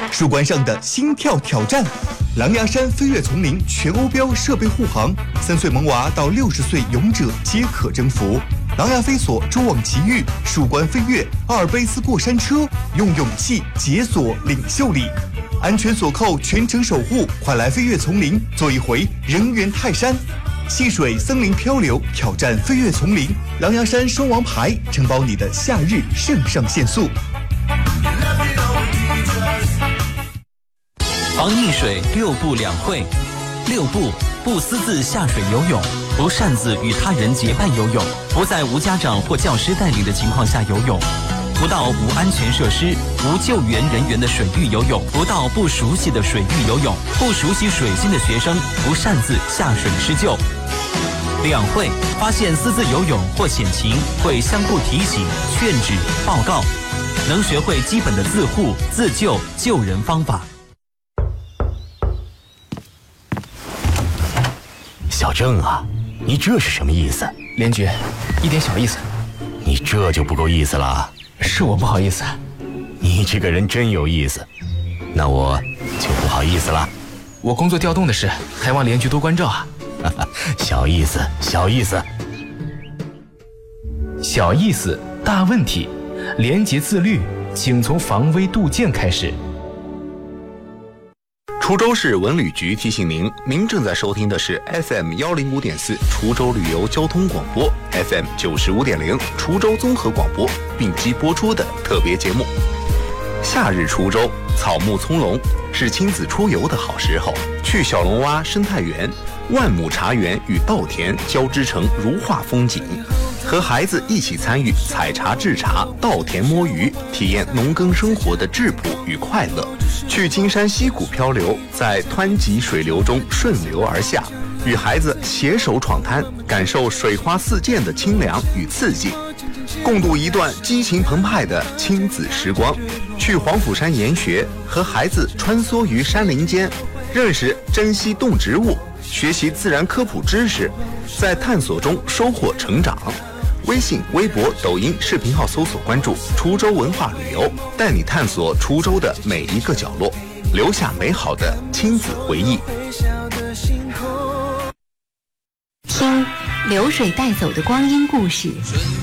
树冠上的心跳挑战，狼牙山飞跃丛林全欧标设备护航，3岁萌娃到60岁勇者皆可征服。狼牙飞索蛛网奇遇，树冠飞跃，阿尔卑斯过山车，用勇气解锁领袖力。安全锁扣，全程守护，快来飞跃丛林，做一回人猿泰山。戏水森林漂流，挑战飞跃丛林，狼牙山双王牌承包你的夏日肾上腺素。 防溺水6步2会：6步，不私自下水游泳，不擅自与他人结伴游泳，不在无家长或教师带领的情况下游泳，不到无安全设施、无救援人员的水域游泳，不到不熟悉的水域游泳，不熟悉水性的学生不擅自下水施救。2会，发现私自游泳或险情，会相互提醒、劝止、报告，能学会基本的自护、自救、救人方法。 小郑啊，你这是什么意思？ 连局，一点小意思。 你这就不够意思了。 是我不好意思。 你这个人真有意思，那我就不好意思了。 我工作调动的事，还望连局多关照啊。 小意思，小意思。 小意思，大问题。廉洁自律，请从防微杜渐开始。 滁州市文旅局提醒您，您正在收听的是 FM105.4 滁州旅游交通广播 ，FM 95.0滁州综合广播并机播出的特别节目。夏日滁州草木葱茏，是亲子出游的好时候。去小龙洼生态园、万亩茶园与稻田交织成如画风景，和孩子一起参与采茶制茶、稻田摸鱼，体验农耕生活的质朴与快乐。去金山溪谷漂流，在湍急水流中顺流而下，与孩子携手闯滩，感受水花四溅的清凉与刺激，共度一段激情澎湃的亲子时光。去黄甫山研学，和孩子穿梭于山林间，认识珍稀动植物，学习自然科普知识，在探索中收获成长。微信、微博、抖音视频号搜索关注滁州文化旅游，带你探索滁州的每一个角落，留下美好的亲子回忆。 听流水带走的光阴故事，